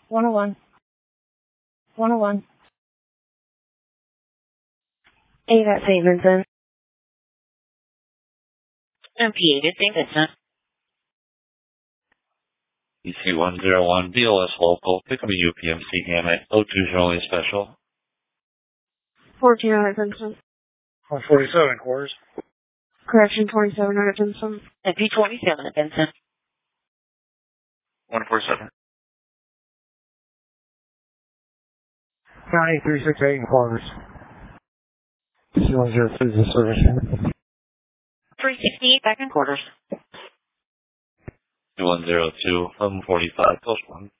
101. 101. 8 at St. Vincent. MP8 at St. Vincent. EC101 BOS local, pickup UPMC gamut, 02 showing special. 14 at Vincent. 147 quarters. Correction 27 at Vincent. MP27 at Vincent. 147. 9368 in quarters. C103 is service. 368 back in quarters. 2102, 1145, post 1.